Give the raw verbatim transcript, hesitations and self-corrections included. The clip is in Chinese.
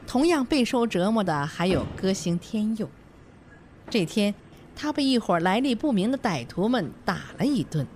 同样备受折磨的还有歌星天佑。这天，他被一伙来历不明的歹徒们打了一顿，